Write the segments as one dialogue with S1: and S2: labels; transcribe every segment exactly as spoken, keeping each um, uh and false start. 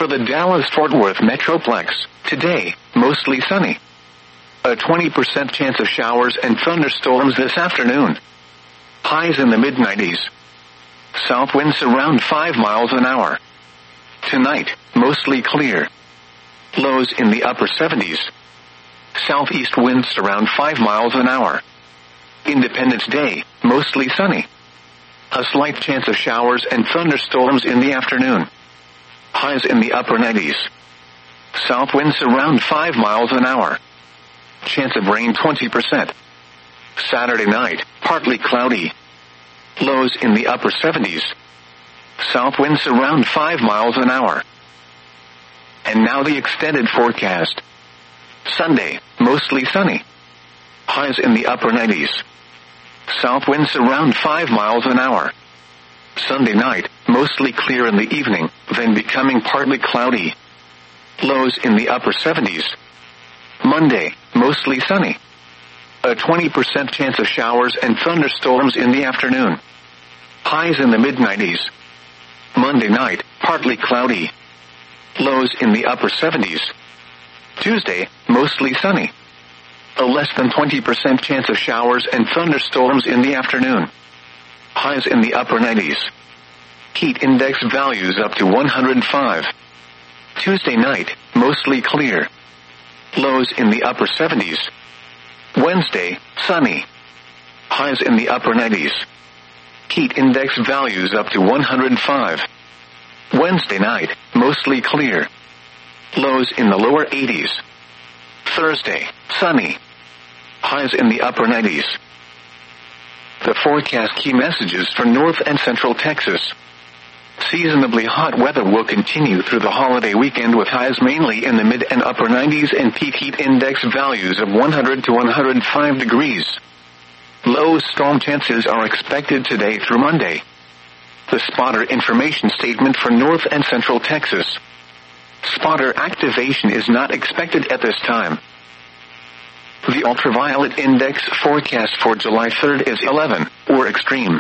S1: for the Dallas-Fort Worth Metroplex. Today, mostly sunny. A twenty percent chance of showers and thunderstorms this afternoon. Highs in the mid nineties. South winds around five miles an hour. Tonight, mostly clear. Lows in the upper seventies. Southeast winds around five miles an hour. Independence Day, mostly sunny. A slight chance of showers and thunderstorms in the afternoon. Highs in the upper nineties. South winds around five miles an hour. Chance of rain twenty percent. Saturday night, partly cloudy. Lows in the upper seventies. South winds around five miles an hour. And now the extended forecast. Sunday, mostly sunny. Highs in the upper nineties. South winds around five miles an hour. Sunday night, mostly clear in the evening, then becoming partly cloudy. Lows in the upper seventies. Monday, mostly sunny. A twenty percent chance of showers and thunderstorms in the afternoon. Highs in the mid nineties. Monday night, partly cloudy. Lows in the upper seventies. Tuesday, mostly sunny. A less than twenty percent chance of showers and thunderstorms in the afternoon. Highs in the upper nineties. Heat index values up to one hundred five. Tuesday night, mostly clear. Lows in the upper seventies. Wednesday, sunny. Highs in the upper nineties. Heat index values up to one hundred five. Wednesday night, mostly clear. Lows in the lower eighties. Thursday, sunny. Highs in the upper nineties. The forecast key messages for North and Central Texas. Seasonably hot weather will continue through the holiday weekend with highs mainly in the mid and upper nineties and peak heat index values of one hundred to one hundred five degrees. Low storm chances are expected today through Monday. The spotter information statement for North and Central Texas. Spotter activation is not expected at this time. The ultraviolet index forecast for July third is eleven, or extreme.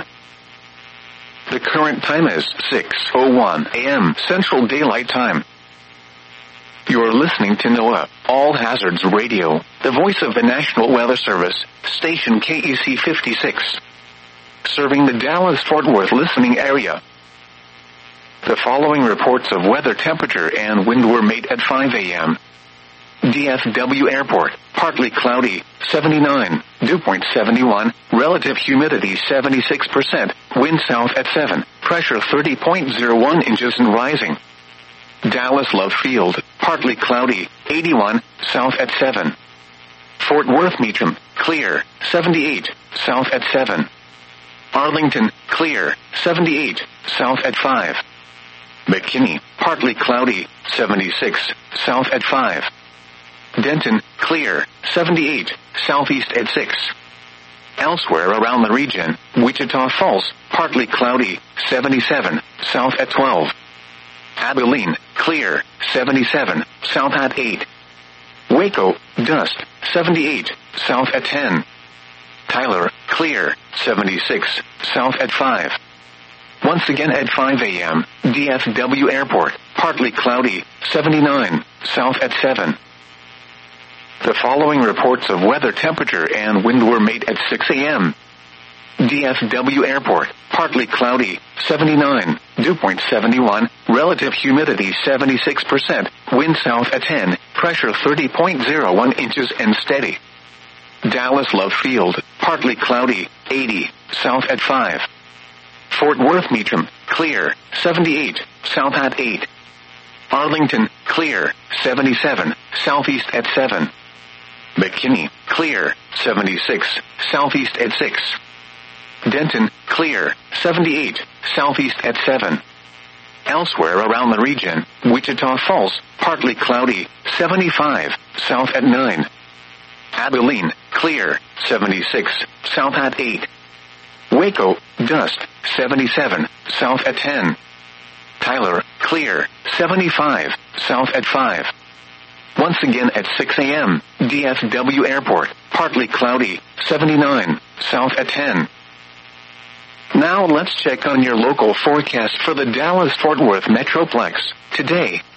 S1: The current time is six oh one a m Central Daylight Time. You're listening to NOAA, All Hazards Radio, the voice of the National Weather Service, station K E C fifty-six. Serving the Dallas-Fort Worth listening area. The following reports of weather temperature and wind were made at five a m D F W Airport, partly cloudy, seventy-nine, dew point seventy-one, relative humidity seventy-six percent, wind south at seven, pressure thirty point zero one inches and rising. Dallas Love Field, partly cloudy, eighty-one, south at seven. Fort Worth Meacham, clear, seventy-eight, south at seven. Arlington, clear, seventy-eight, south at five. McKinney, partly cloudy, seventy-six, south at five. Denton, clear, seventy-eight, southeast at six. Elsewhere around the region, Wichita Falls, partly cloudy, seventy-seven, south at twelve. Abilene, clear, seventy-seven, south at eight. Waco, dust, seventy-eight, south at ten. Tyler, clear, seventy-six, south at five. Once again at five a m, D F W Airport, partly cloudy, seventy-nine, south at seven. The following reports of weather temperature and wind were made at six a m D F W Airport, partly cloudy, seventy-nine, dew point seventy-one, relative humidity seventy-six percent, wind south at ten, pressure thirty point zero one inches and steady. Dallas Love Field, partly cloudy, eighty, south at five. Fort Worth Meacham, clear, seventy-eight, south at eight. Arlington, clear, seventy-seven, southeast at seven. McKinney, clear, seventy-six, southeast at six. Denton, clear, seventy-eight, southeast at seven. Elsewhere around the region, Wichita Falls, partly cloudy, seventy-five, south at nine. Abilene, clear, seventy-six, south at eight. Waco, dust, seventy-seven, south at ten. Tyler, clear, seventy-five, south at five. Once again at six a m, D F W Airport, partly cloudy, seventy-nine, south at ten. Now let's check on your local forecast for the Dallas-Fort Worth Metroplex. Today,